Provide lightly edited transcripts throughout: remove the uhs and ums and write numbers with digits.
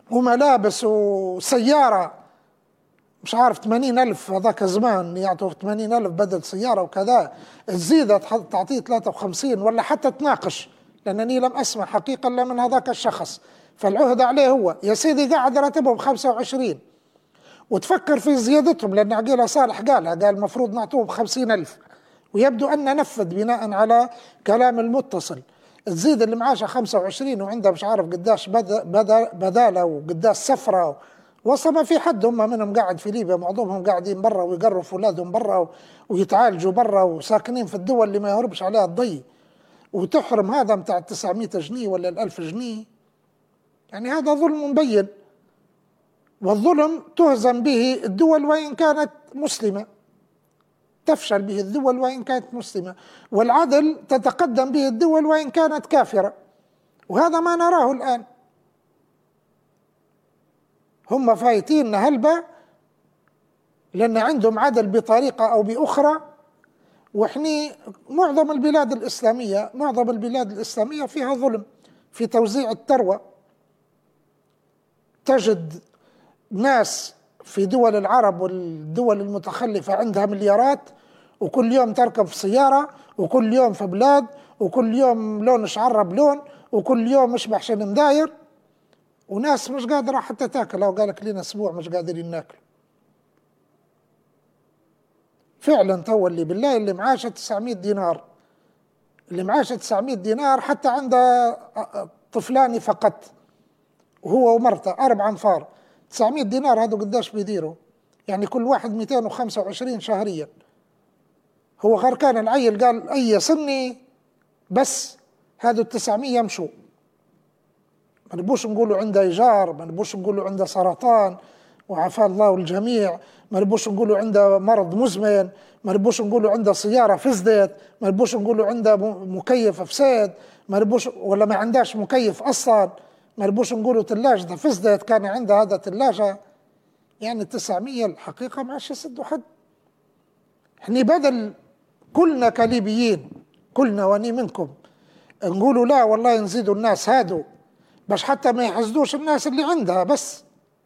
وملابس وسيارة مش عارف 80,000 هذاك زمان يعطوا 80,000 بدل سيارة وكذا، تزيد تعطيه 53 ولا حتى تناقش، لأنني لم أسمع حقيقة إلا من هذاك الشخص. فالعهد عليه هو يا سيدي قاعد راتبهم 25 وتفكر في زيادتهم، لأن عقيلة صالح قال المفروض نعطوهم 50,000، ويبدو أن نفذ بناء على كلام المتصل. تزيد اللي معاشه 25 وعنده مش عارف قداش بدالة وقداش سفرة، وصل في حد هم منهم قاعد في ليبيا، معظمهم قاعدين برا ويقروا في أولادهم برا ويتعالجوا برا وساكنين في الدول اللي ما يهربش عليها الضي، وتحرم هذا متاع 900 جنيه ولا 1000 جنيه. يعني هذا ظلم مبين، والظلم تهزم به الدول وإن كانت مسلمة، تفشل به الدول وإن كانت مسلمة، والعدل تتقدم به الدول وإن كانت كافرة، وهذا ما نراه الآن. هم فايتين هلبة لأن عندهم عدل بطريقة أو بأخرى، وإحنا معظم البلاد الإسلامية فيها ظلم في توزيع الثروة. تجد ناس في دول العرب والدول المتخلفة عندها مليارات، وكل يوم تركب في سيارة، وكل يوم في بلاد، وكل يوم لون شعره بلون، وكل يوم مشبح شن مداير، وناس مش قادرة حتى تاكل. أو قالك لنا أسبوع مش قادرين ناكل. فعلا تولي بالله اللي معاشه 900 دينار، اللي معاشه 900 دينار حتى عنده طفلان فقط وهو ومرته 4 أنفار، 900 دينار هذا قداش بيديروا؟ يعني كل واحد 225 شهريا. هو غير كان العيل قال أي سني بس هذا 900 يمشوا. ما نبوش نقولوا عنده إيجار، ما نبوش نقولوا عنده سرطان وعافاه الله الجميع، ما نبوش نقولوا عنده مرض مزمن، ما نبوش نقولوا عنده سيارة فسدت، ما نبوش نقولوا عنده مكيف فساد، ما نبوش ولا ما عندهاش مكيف أصلا، ما نبوش نقولوا ثلاجة فسدت كان عنده هذا ثلاجة. يعني 900 الحقيقة ما عادش يسدوا حد. احنا بدل كلنا كليبيين، كلنا واني منكم، نقولوا لا والله نزيدوا الناس هادو باش حتى ما يحسدوش الناس اللي عندها، بس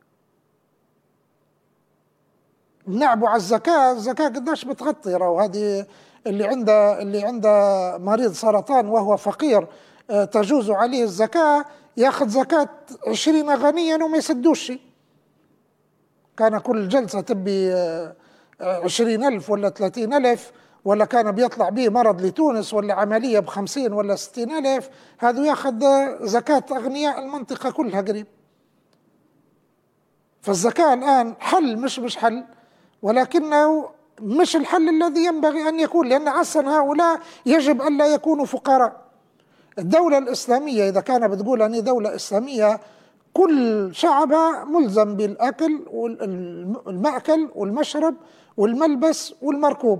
نعبوا على الزكاة. الزكاة قداش بتغطي؟ راهو هذه اللي عنده مريض سرطان وهو فقير تجوز عليه الزكاة، ياخذ زكاة 20 غنيا وما يسدوش شيء. كان كل جلسة تبي 20,000 ولا 30,000، ولا كان بيطلع به مرض لتونس ولا عملية ب50 ولا 60,000، هذا ياخذ زكاة أغنياء المنطقة كلها قريب. فالزكاة الآن حل مش حل، ولكنه مش الحل الذي ينبغي أن يكون، لأن أصلا هؤلاء يجب أن لا يكونوا فقراء. الدولة الإسلامية إذا كان بتقول أني دولة إسلامية، كل شعبها ملزم بالأكل والمأكل والمشرب والملبس والمركوب،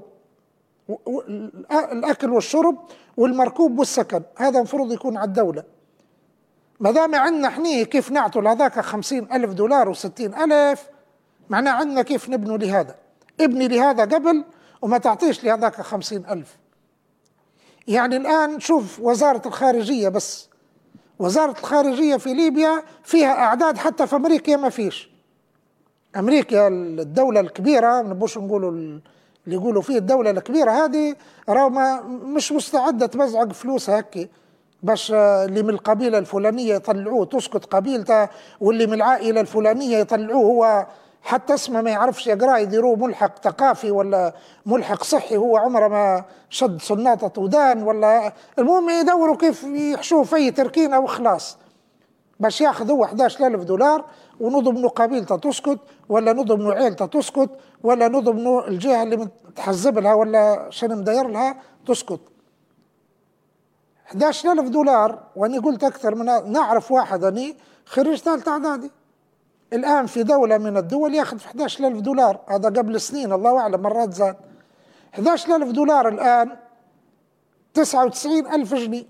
الأكل والشرب والمركوب والسكن، هذا المفروض يكون على الدولة. ما دام عندنا احنا كيف نعطوا لهذاك 50,000 دولار و60,000، معناه عندنا كيف نبنوا لهذا. ابني لهذا قبل وما تعطيش لهذاك 50,000. يعني الآن شوف وزارة الخارجية، بس وزارة الخارجية في ليبيا فيها أعداد حتى في أمريكا ما فيش. أمريكا الدولة الكبيرة، ما نبوش نقولوا اللي يقولوا فيه الدولة الكبيرة هذه، راهو مش مستعدة تبزعق فلوسها هكي باش اللي من القبيلة الفلانية يطلعوه تسقط قبيلته، واللي من العائلة الفلانية يطلعوه هو حتى اسمه ما يعرفش يقرأ يديروه ملحق ثقافي ولا ملحق صحي، هو عمره ما شد صناطة ودان، ولا المهم يدوروا كيف يحشوه في تركينة وخلاص باش ياخذ هو 11,000 دولار ونضمنوا قبيلته تسكت، ولا نضمنوا عيلته تسكت، ولا نضمنوا الجهة اللي متحزب لها ولا شنو مداير لها تسكت. 11,000 دولار. واني قلت اكثر من نعرف واحد اني خريج ثالث اعدادي الان في دولة من الدول ياخذ في 11,000 دولار، هذا قبل سنين الله اعلم مرات زاد. 11,000 دولار الان 99,000 جنيه.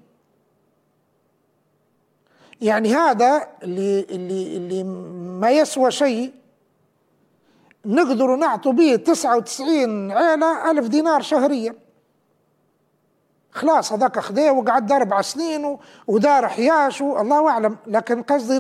يعني هذا اللي ما يسوى شيء نقدر نعطوا به 99 عيلة 1000 دينار شهريا. خلاص هذاك خذيه وقعد 4 سنين ودار حياش الله اعلم. لكن قصدي